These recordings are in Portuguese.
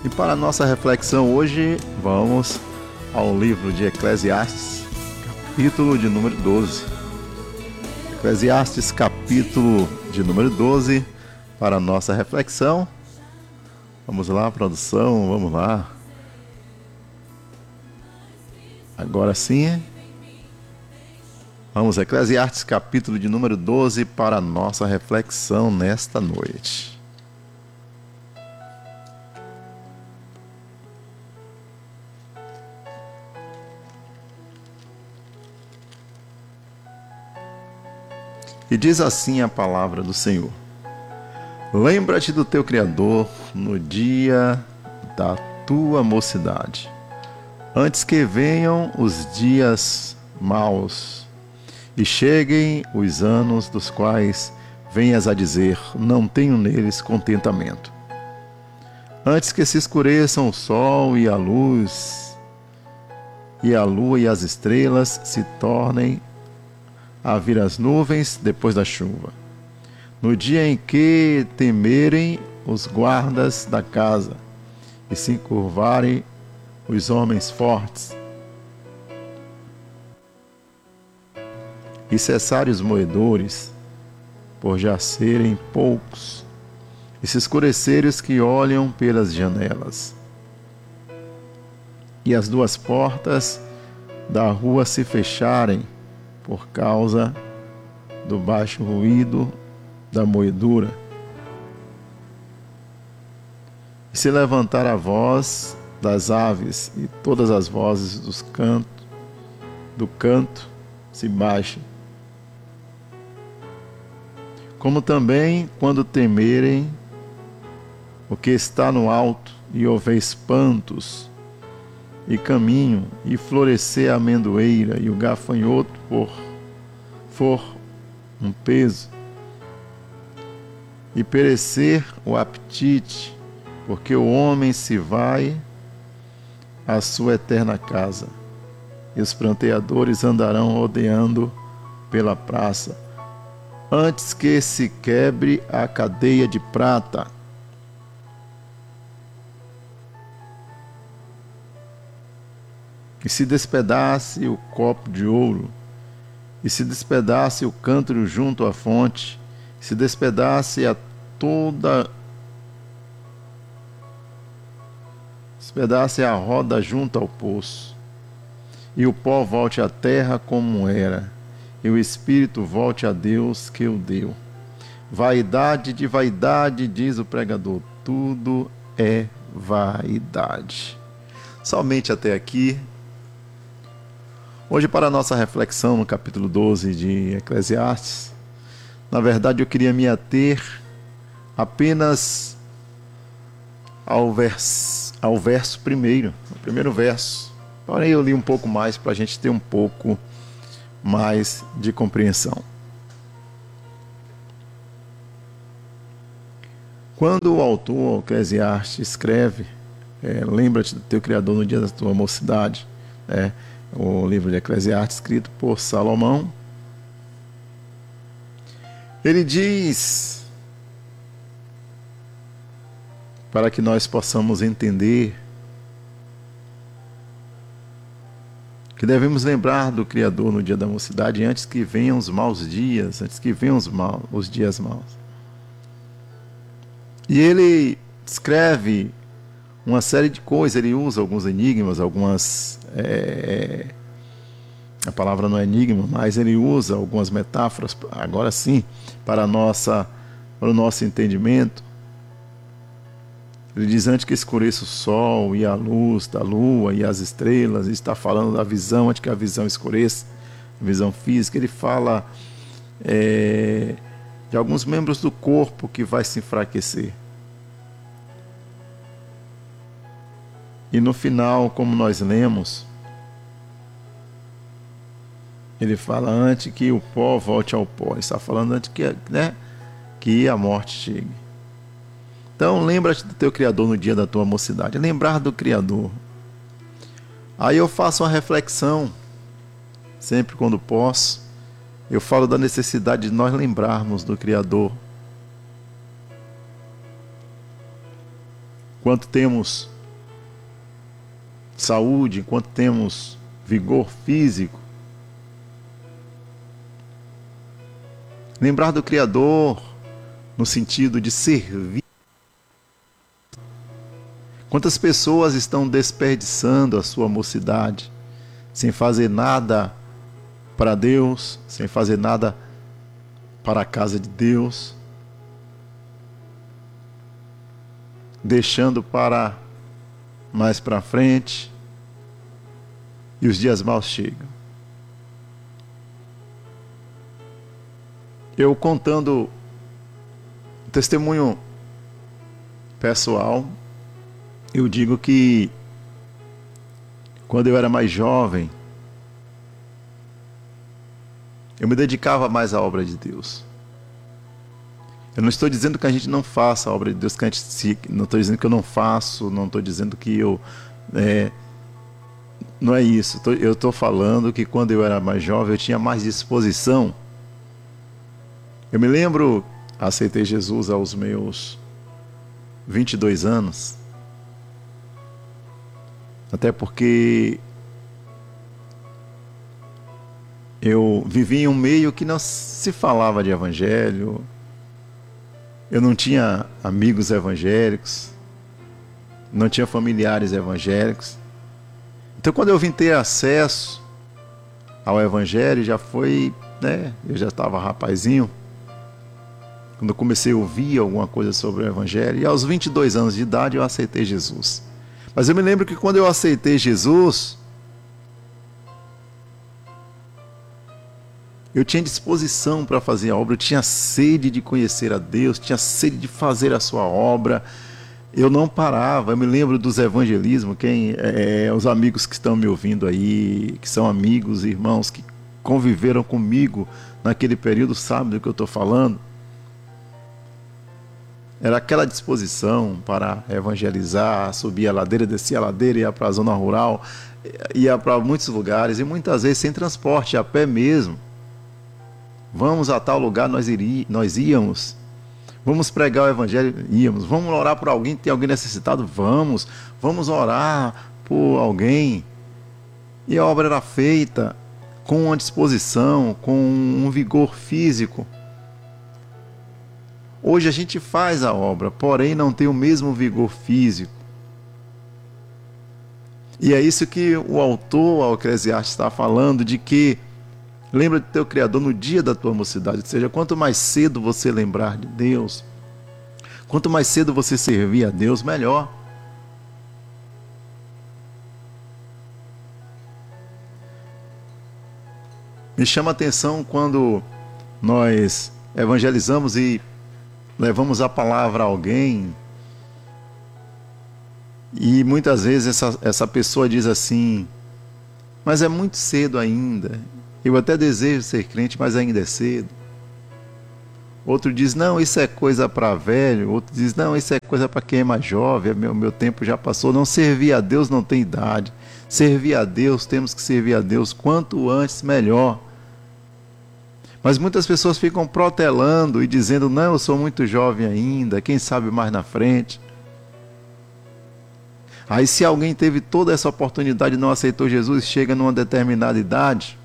E para a nossa reflexão hoje, vamos ao livro de Eclesiastes, capítulo de número 12. Eclesiastes, capítulo de número 12, para a nossa reflexão. Vamos lá, produção, vamos lá. Agora sim. Vamos, Eclesiastes, capítulo de número 12, para a nossa reflexão nesta noite. E diz assim a palavra do Senhor: lembra-te do teu Criador no dia da tua mocidade, antes que venham os dias maus e cheguem os anos dos quais venhas a dizer, não tenho neles contentamento. Antes que se escureçam o sol e a luz, e a lua e as estrelas se tornem a vir as nuvens depois da chuva. No dia em que temerem os guardas da casa e se encurvarem os homens fortes, e cessarem os moedores, por já serem poucos, e se escurecerem os que olham pelas janelas, e as duas portas da rua se fecharem, por causa do baixo ruído da moedura, e se levantar a voz das aves e todas as vozes do canto se baixem, como também quando temerem o que está no alto e houver espantos e caminho, e florescer a amendoeira e o gafanhoto for um peso, e perecer o apetite, porque o homem se vai à sua eterna casa, e os pranteadores andarão rodeando pela praça, antes que se quebre a cadeia de prata, e se despedace o copo de ouro, e se despedace o cântaro junto à fonte, e se despedace despedace a roda junto ao poço, e o pó volte à terra como era, e o espírito volte a Deus que o deu. Vaidade de vaidade, diz o pregador, tudo é vaidade. Somente até aqui. Hoje, para a nossa reflexão no capítulo 12 de Eclesiastes, na verdade eu queria me ater apenas ao verso primeiro, o primeiro verso. Porém, eu li um pouco mais para a gente ter um pouco mais de compreensão. Quando o autor Eclesiastes escreve, lembra-te do teu Criador no dia da tua mocidade, o livro de Eclesiastes, escrito por Salomão, ele diz, para que nós possamos entender, que devemos lembrar do Criador no dia da mocidade, antes que venham os maus dias, antes que venham os dias maus. E ele escreve uma série de coisas, ele usa alguns enigmas, a palavra não é enigma, mas ele usa algumas metáforas, agora sim, para o nosso entendimento. Ele diz, antes que escureça o sol e a luz da lua e as estrelas, ele está falando da visão, antes que a visão escureça, a visão física. Ele fala de alguns membros do corpo que vai se enfraquecer. E no final, como nós lemos, ele fala antes que o pó volte ao pó. Ele está falando antes que a morte chegue. Então, lembra-te do teu Criador no dia da tua mocidade. Lembrar do Criador. Aí eu faço uma reflexão, sempre quando posso, eu falo da necessidade de nós lembrarmos do Criador. Quanto temos saúde, enquanto temos vigor físico. Lembrar do Criador no sentido de servir. Quantas pessoas estão desperdiçando a sua mocidade, sem fazer nada para Deus, sem fazer nada para a casa de Deus, deixando para mais para frente, e os dias maus chegam. Eu contando um testemunho pessoal, eu digo que quando eu era mais jovem, eu me dedicava mais à obra de Deus. Eu não estou dizendo que a gente não faça a obra de Deus, não estou dizendo que eu não faço, não estou dizendo que eu... não é isso. Eu estou falando que quando eu era mais jovem, eu tinha mais disposição. Eu me lembro, aceitei Jesus aos meus 22 anos. Até porque eu vivi em um meio que não se falava de evangelho. Eu não tinha amigos evangélicos, não tinha familiares evangélicos. Então, quando eu vim ter acesso ao evangelho, já foi, eu já estava rapazinho. Quando eu comecei a ouvir alguma coisa sobre o evangelho, e aos 22 anos de idade eu aceitei Jesus. Mas eu me lembro que quando eu aceitei Jesus, eu tinha disposição para fazer a obra, eu tinha sede de conhecer a Deus, tinha sede de fazer a sua obra. Eu não parava. Eu me lembro dos evangelismos, os amigos que estão me ouvindo aí, que são amigos, irmãos, que conviveram comigo naquele período, sabem do que eu estou falando. Era aquela disposição para evangelizar, subir a ladeira, descer a ladeira, ia para a zona rural, ia para muitos lugares, e muitas vezes sem transporte, a pé mesmo. Vamos a tal lugar, nós íamos. Vamos pregar o evangelho, íamos. Vamos orar por alguém, tem alguém necessitado? Vamos orar por alguém. E a obra era feita com uma disposição, com um vigor físico. Hoje a gente faz a obra, porém não tem o mesmo vigor físico. E é isso que o autor, ao Eclesiastes, está falando, de que lembra do teu Criador no dia da tua mocidade. Ou seja, quanto mais cedo você lembrar de Deus, quanto mais cedo você servir a Deus, melhor. Me chama a atenção quando nós evangelizamos e levamos a palavra a alguém, e muitas vezes essa pessoa diz assim: mas é muito cedo ainda, eu até desejo ser crente, mas ainda é cedo. Outro diz: não, isso é coisa para velho. Outro diz: não, isso é coisa para quem é mais jovem, meu tempo já passou. Não, servir a Deus não tem idade. Servir a Deus, temos que servir a Deus quanto antes melhor. Mas muitas pessoas ficam protelando e dizendo: não, eu sou muito jovem ainda, quem sabe mais na frente. Aí, se alguém teve toda essa oportunidade e não aceitou Jesus, chega numa determinada idade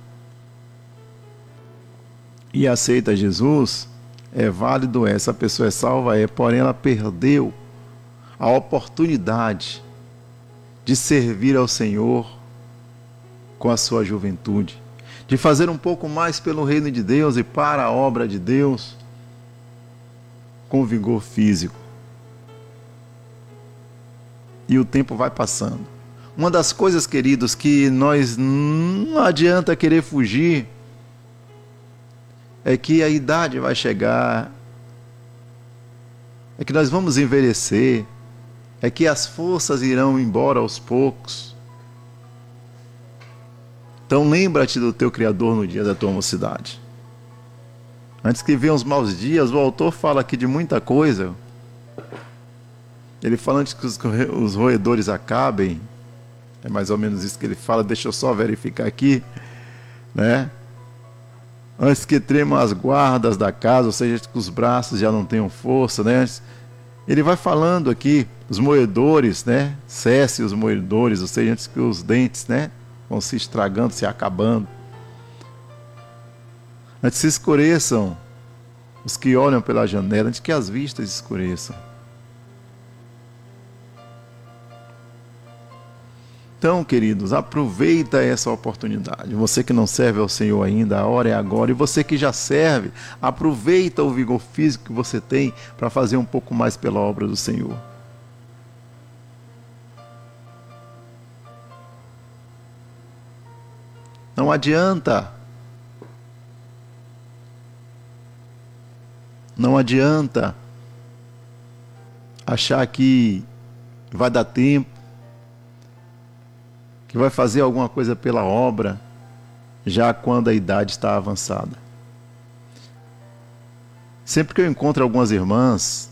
e aceita Jesus, é válido, essa pessoa é salva, porém ela perdeu a oportunidade de servir ao Senhor com a sua juventude, de fazer um pouco mais pelo reino de Deus e para a obra de Deus com vigor físico. E o tempo vai passando. Uma das coisas, queridos, que nós não adianta querer fugir é que a idade vai chegar, é que nós vamos envelhecer, é que as forças irão embora aos poucos. Então lembra-te do teu Criador no dia da tua mocidade. Antes que venham os maus dias, o autor fala aqui de muita coisa. Ele fala antes que os roedores acabem, é mais ou menos isso que ele fala, deixa eu só verificar aqui, né? Antes que tremam as guardas da casa, ou seja, que os braços já não tenham força, né? Ele vai falando aqui, os moedores, né? Cesse os moedores, ou seja, antes que os dentes, né? Vão se estragando, se acabando. Antes que se escureçam os que olham pela janela, antes que as vistas escureçam. Então, queridos, aproveita essa oportunidade. Você que não serve ao Senhor ainda, a hora é agora. E você que já serve, aproveita o vigor físico que você tem para fazer um pouco mais pela obra do Senhor. Não adianta. Não adianta achar que vai dar tempo, que vai fazer alguma coisa pela obra, já quando a idade está avançada. Sempre que eu encontro algumas irmãs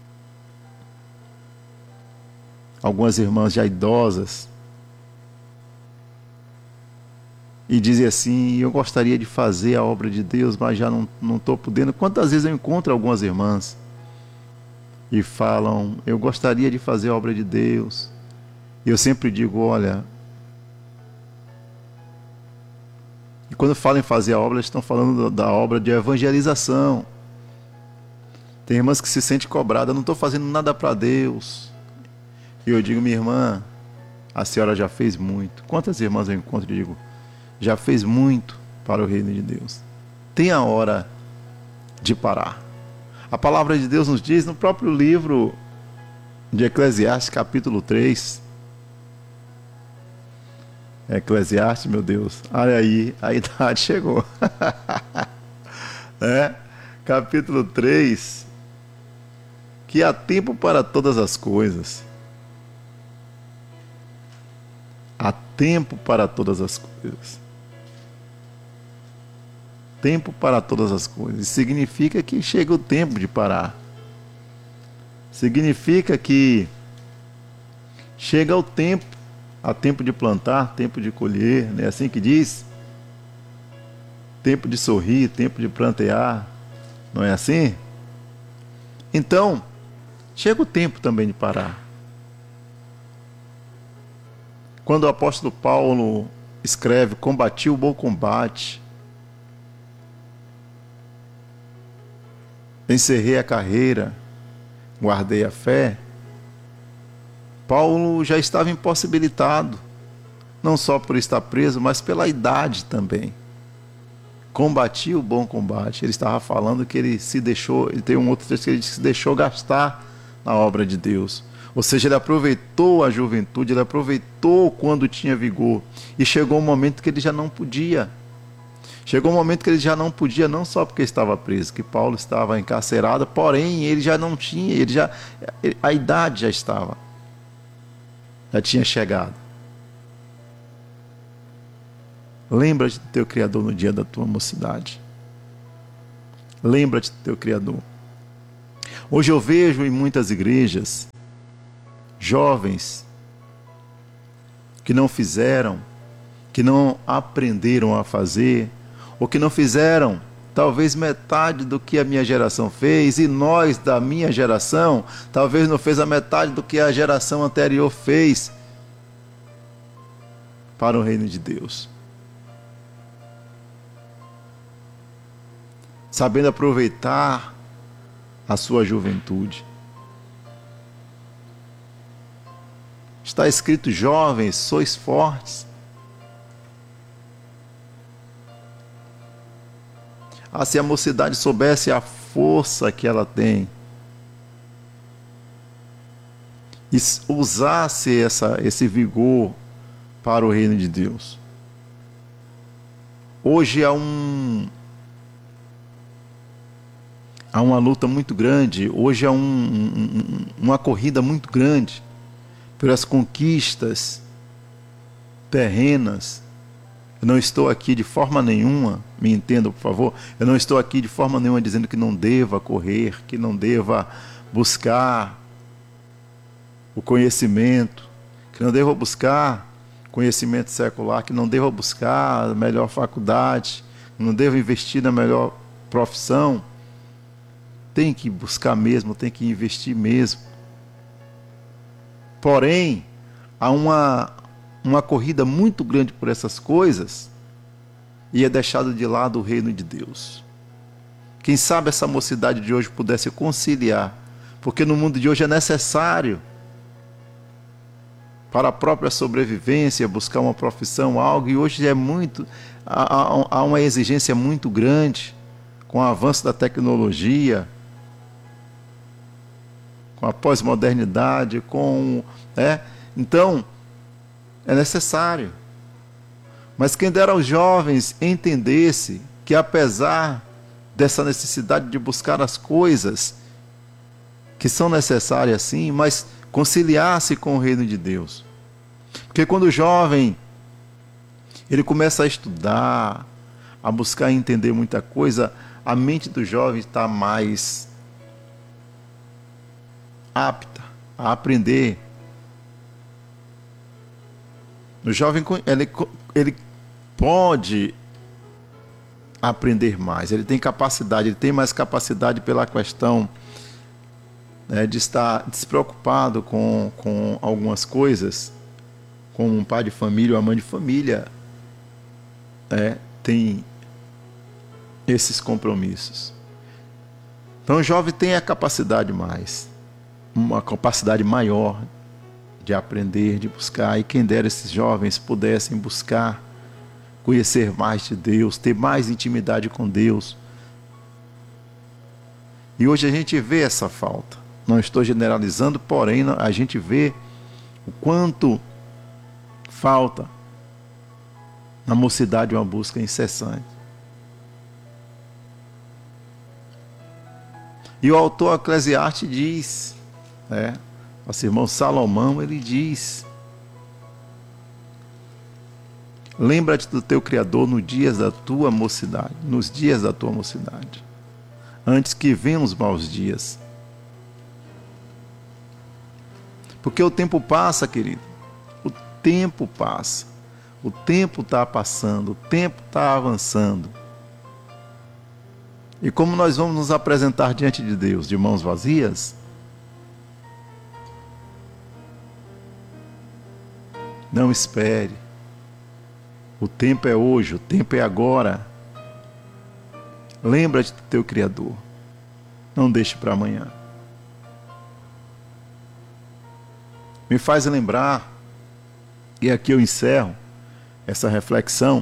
já idosas, e dizem assim: eu gostaria de fazer a obra de Deus, mas já não estou podendo. Quantas vezes eu encontro algumas irmãs e falam: eu gostaria de fazer a obra de Deus. E eu sempre digo: olha, e quando falam em fazer a obra, eles estão falando da obra de evangelização. Tem irmãs que se sentem cobradas: não estou fazendo nada para Deus. E eu digo: minha irmã, a senhora já fez muito. Quantas irmãs eu encontro e digo: já fez muito para o reino de Deus. Tem a hora de parar. A palavra de Deus nos diz no próprio livro de Eclesiastes, capítulo 3. Eclesiastes, meu Deus, olha aí, a idade chegou. Capítulo 3, que há tempo para todas as coisas. Há tempo para todas as coisas. Tempo para todas as coisas. Significa que chega o tempo de parar. Significa que chega o tempo. Há tempo de plantar, tempo de colher, não é assim que diz? Tempo de sorrir, tempo de plantear, não é assim? Então, chega o tempo também de parar. Quando o apóstolo Paulo escreve: combati o bom combate, encerrei a carreira, guardei a fé, Paulo já estava impossibilitado, não só por estar preso, mas pela idade também. Combati o bom combate. Ele estava falando que ele se deixou, ele tem um outro texto que ele se deixou gastar na obra de Deus. Ou seja, ele aproveitou a juventude, ele aproveitou quando tinha vigor. E chegou um momento que ele já não podia. Chegou um momento que ele já não podia, não só porque estava preso, que Paulo estava encarcerado, porém ele já não tinha, a idade já tinha chegado. Lembra-te do teu Criador no dia da tua mocidade. Lembra-te do teu Criador. Hoje eu vejo em muitas igrejas jovens que não fizeram, que não aprenderam a fazer, ou que não fizeram talvez metade do que a minha geração fez, e nós da minha geração talvez não fez a metade do que a geração anterior fez para o reino de Deus. Sabendo aproveitar a sua juventude. Está escrito: jovens, sois fortes. Se a mocidade soubesse a força que ela tem e usasse esse vigor para o reino de Deus. Hoje há uma luta muito grande, hoje há uma corrida muito grande pelas conquistas terrenas. Eu não estou aqui de forma nenhuma, me entenda por favor, eu não estou aqui de forma nenhuma dizendo que não deva correr, que não deva buscar o conhecimento, que não deva buscar conhecimento secular, que não deva buscar a melhor faculdade, que não deva investir na melhor profissão. Tem que buscar mesmo, tem que investir mesmo. Porém, há uma corrida muito grande por essas coisas e é deixado de lado o reino de Deus. Quem sabe essa mocidade de hoje pudesse conciliar, porque no mundo de hoje é necessário, para a própria sobrevivência, buscar uma profissão, algo, e hoje há uma exigência muito grande com o avanço da tecnologia, com a pós-modernidade, então é necessário. Mas quem dera aos jovens entendesse que apesar dessa necessidade de buscar as coisas que são necessárias sim, mas conciliar-se com o reino de Deus. Porque quando o jovem ele começa a estudar, a buscar entender muita coisa, a mente do jovem está mais apta a aprender. O jovem ele pode aprender mais, ele tem capacidade, ele tem mais capacidade pela questão de estar despreocupado com algumas coisas, como um pai de família ou uma mãe de família tem esses compromissos. Então o jovem tem a capacidade uma capacidade maior de aprender, de buscar, e quem dera esses jovens pudessem buscar conhecer mais de Deus, ter mais intimidade com Deus. E hoje a gente vê essa falta. Não estou generalizando, porém a gente vê o quanto falta na mocidade uma busca incessante. E o autor Eclesiastes diz, nosso irmão Salomão, ele diz: lembra-te do teu Criador nos dias da tua mocidade, antes que venham os maus dias. Porque o tempo passa, querido. O tempo passa. O tempo está passando. O tempo está avançando. E como nós vamos nos apresentar diante de Deus de mãos vazias? Não espere. O tempo é hoje, o tempo é agora. Lembra-te do teu Criador. Não deixe para amanhã. Me faz lembrar, e aqui eu encerro essa reflexão,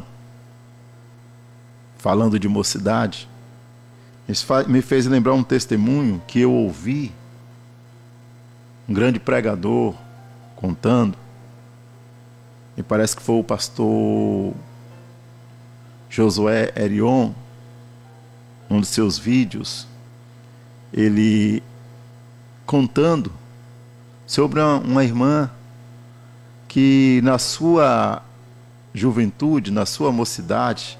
falando de mocidade, me fez lembrar um testemunho que eu ouvi, um grande pregador contando, e parece que foi o pastor Josué Erion, num dos seus vídeos, ele contando sobre uma irmã que na sua juventude, na sua mocidade,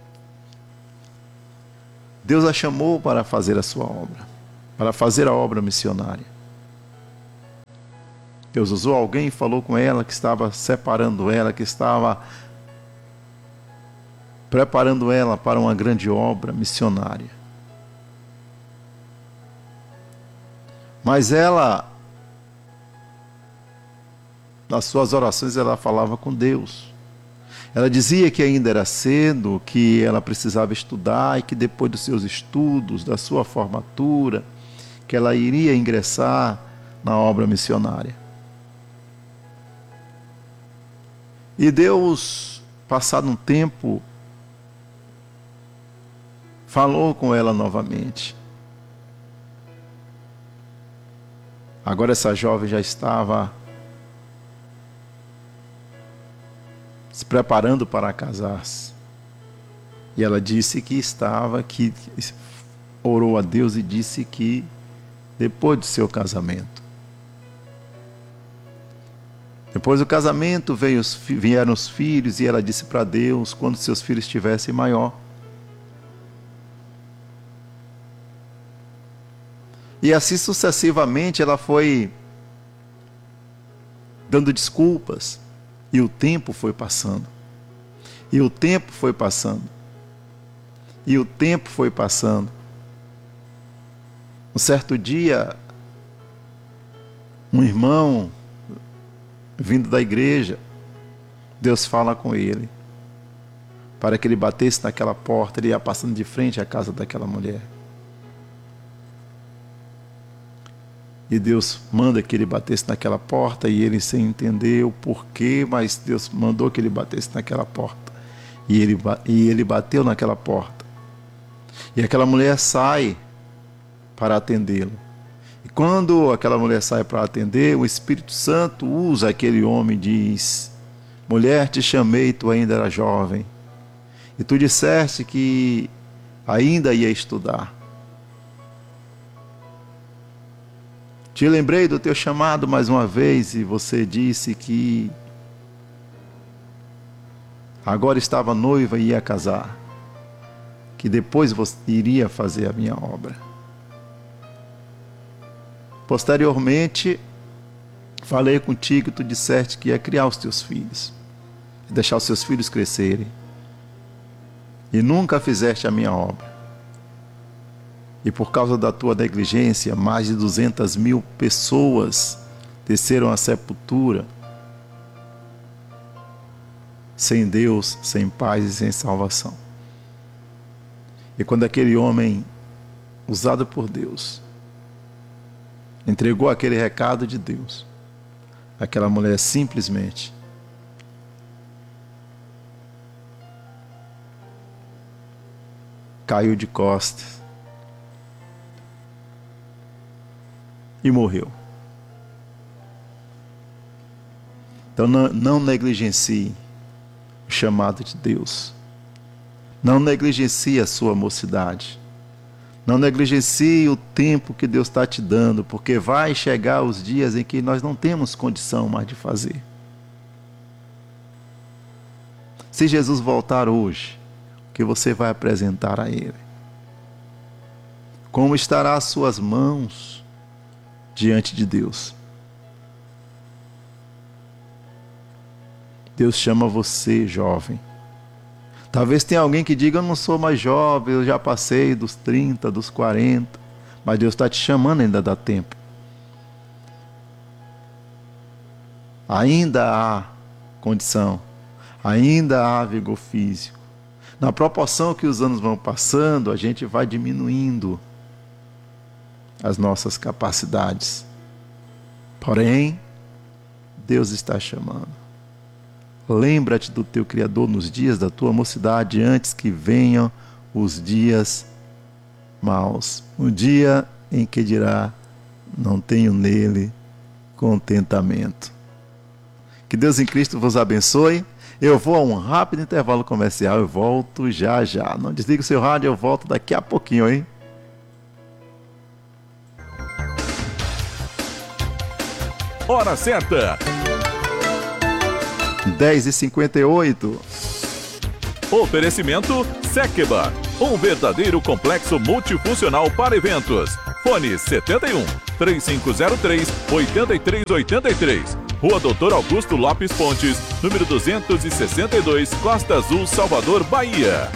Deus a chamou para fazer a sua obra, para fazer a obra missionária. Deus usou alguém e falou com ela que estava separando ela, que estava preparando ela para uma grande obra missionária. Mas ela, nas suas orações, ela falava com Deus. Ela dizia que ainda era cedo, que ela precisava estudar e que depois dos seus estudos, da sua formatura, que ela iria ingressar na obra missionária. E Deus, passado um tempo, falou com ela novamente. Agora essa jovem já estava se preparando para casar-se. E ela disse que orou a Deus e disse que depois do seu casamento. Depois do casamento vieram os filhos e ela disse para Deus quando seus filhos estivessem maior. E assim sucessivamente ela foi dando desculpas. E o tempo foi passando. E o tempo foi passando. E o tempo foi passando. Um certo dia, um irmão vindo da igreja, Deus fala com ele, para que ele batesse naquela porta. Ele ia passando de frente à casa daquela mulher. E Deus manda que ele batesse naquela porta, e ele, sem entender o porquê, mas Deus mandou que ele batesse naquela porta. E ele bateu naquela porta. E aquela mulher sai para atendê-lo. E quando aquela mulher sai para atender, o Espírito Santo usa aquele homem e diz: mulher, te chamei, tu ainda era jovem, e tu disseste que ainda ia estudar. Te lembrei do teu chamado mais uma vez, e você disse que agora estava noiva e ia casar, que depois você iria fazer a minha obra. Posteriormente, falei contigo e tu disseste que ia criar os teus filhos, e deixar os seus filhos crescerem, e nunca fizeste a minha obra. E por causa da tua negligência, mais de 200.000 pessoas desceram à sepultura, sem Deus, sem paz e sem salvação. E quando aquele homem, usado por Deus, entregou aquele recado de Deus, aquela mulher simplesmente caiu de costas e morreu. Então não negligencie o chamado de Deus. Não negligencie a sua mocidade. Não negligencie o tempo que Deus está te dando, porque vai chegar os dias em que nós não temos condição mais de fazer. Se Jesus voltar hoje, o que você vai apresentar a Ele? Como estará as suas mãos diante de Deus? Deus chama você, jovem. Talvez tenha alguém que diga: eu não sou mais jovem, eu já passei dos 30, dos 40. Mas Deus está te chamando, ainda dá tempo. Ainda há condição, ainda há vigor físico. Na proporção que os anos vão passando, a gente vai diminuindo as nossas capacidades. Porém, Deus está chamando. Lembra-te do teu Criador nos dias da tua mocidade, antes que venham os dias maus. O dia em que dirá: não tenho nele contentamento. Que Deus em Cristo vos abençoe. Eu vou a um rápido intervalo comercial e volto já já. Não desligue o seu rádio, eu volto daqui a pouquinho, hein? Hora certa. 10h58. Oferecimento Sekba, um verdadeiro complexo multifuncional para eventos. Fone 71 3503 8383. Rua Doutor Augusto Lopes Pontes, número 262, Costa Azul, Salvador, Bahia.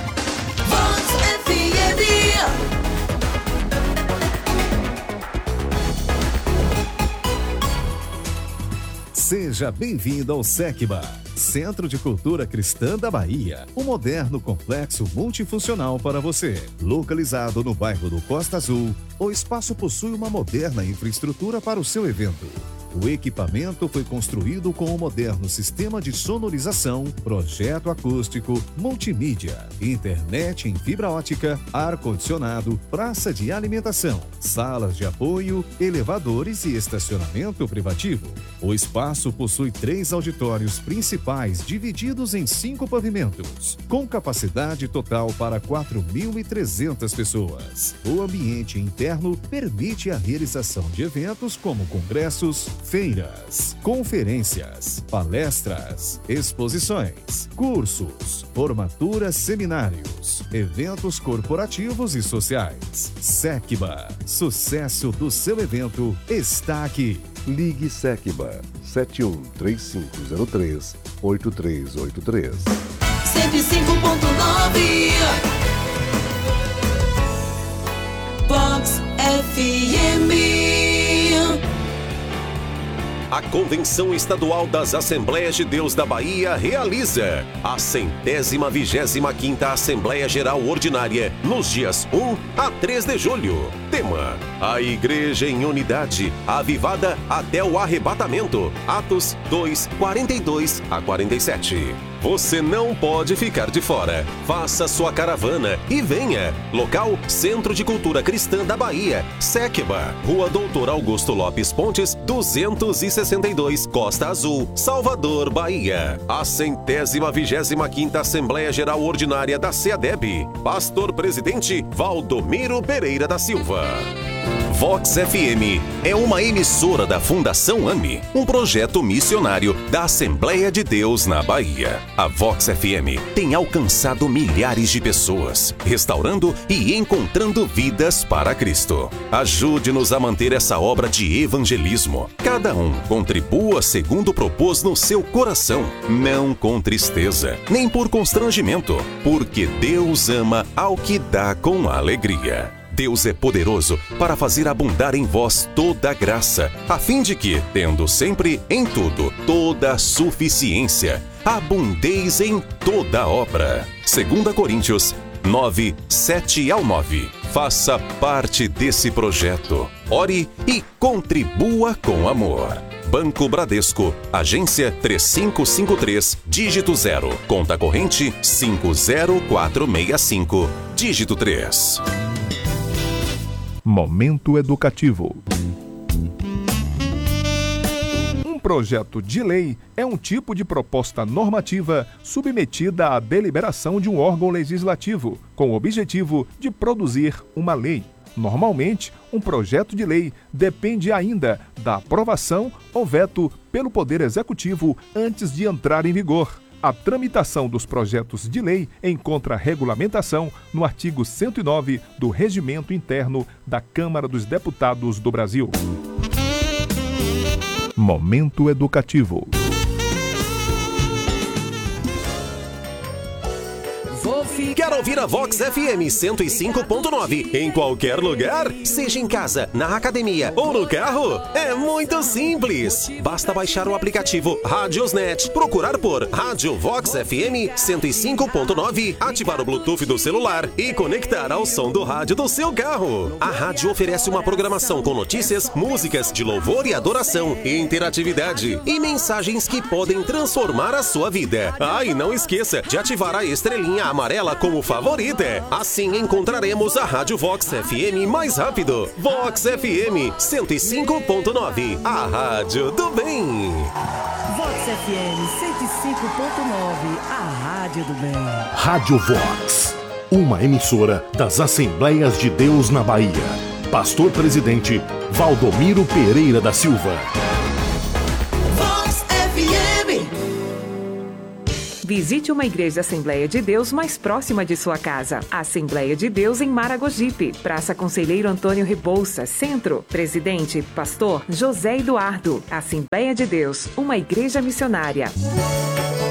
Seja bem-vindo ao Sekba, Centro de Cultura Cristã da Bahia, um moderno complexo multifuncional para você. Localizado no bairro do Costa Azul, o espaço possui uma moderna infraestrutura para o seu evento. O equipamento foi construído com um moderno sistema de sonorização, projeto acústico, multimídia, internet em fibra ótica, ar-condicionado, praça de alimentação, salas de apoio, elevadores e estacionamento privativo. O espaço possui 3 auditórios principais divididos em 5 pavimentos, com capacidade total para 4.300 pessoas. O ambiente interno permite a realização de eventos como congressos, feiras, conferências, palestras, exposições, cursos, formaturas, seminários, eventos corporativos e sociais. Sekba, sucesso do seu evento está aqui. Ligue Sekba 713503-8383. 105.9 Box FM. a Convenção Estadual das Assembleias de Deus da Bahia realiza a 125ª Assembleia Geral Ordinária nos dias 1 a 3 de julho. Tema: a Igreja em Unidade, avivada até o arrebatamento. Atos 2, 42 a 47. Você não pode ficar de fora. Faça sua caravana e venha. Local: Centro de Cultura Cristã da Bahia, SECBA, Rua Doutor Augusto Lopes Pontes, 262, Costa Azul, Salvador, Bahia. A 125ª Assembleia Geral Ordinária da SEADEB. Pastor Presidente Valdomiro Pereira da Silva. Vox FM é uma emissora da Fundação AME, um projeto missionário da Assembleia de Deus na Bahia. A Vox FM tem alcançado milhares de pessoas, restaurando e encontrando vidas para Cristo. Ajude-nos a manter essa obra de evangelismo. Cada um contribua segundo propôs no seu coração, não com tristeza, nem por constrangimento, porque Deus ama ao que dá com alegria. Deus é poderoso para fazer abundar em vós toda a graça, a fim de que, tendo sempre em tudo toda a suficiência, abundeis em toda obra. 2 Coríntios 9, 7 ao 9. Faça parte desse projeto. Ore e contribua com amor. Banco Bradesco, agência 3553, dígito 0, conta corrente 50465, dígito 3. Momento educativo. Um projeto de lei é um tipo de proposta normativa submetida à deliberação de um órgão legislativo, com o objetivo de produzir uma lei. Normalmente, um projeto de lei depende ainda da aprovação ou veto pelo Poder Executivo antes de entrar em vigor. A tramitação dos projetos de lei encontra regulamentação no artigo 109 do Regimento Interno da Câmara dos Deputados do Brasil. Momento educativo. Quer ouvir a Vox FM 105.9 em qualquer lugar? Seja em casa, na academia ou no carro? É muito simples. Basta baixar o aplicativo Radiosnet, procurar por Rádio Vox FM 105.9, ativar o Bluetooth do celular e conectar ao som do rádio do seu carro. A rádio oferece uma programação com notícias, músicas de louvor e adoração, interatividade e mensagens que podem transformar a sua vida. Ah, e não esqueça de ativar a estrelinha amarela como favorita. Assim encontraremos a Rádio Vox FM mais rápido. Vox FM 105.9, a rádio do bem. Vox FM 105.9, a rádio do bem. Rádio Vox, uma emissora das Assembleias de Deus na Bahia. Pastor Presidente Valdomiro Pereira da Silva. Vox FM. Visite uma igreja Assembleia de Deus mais próxima de sua casa. Assembleia de Deus em Maragogipe, Praça Conselheiro Antônio Rebouça, Centro. Presidente, Pastor José Eduardo. Assembleia de Deus, uma igreja missionária.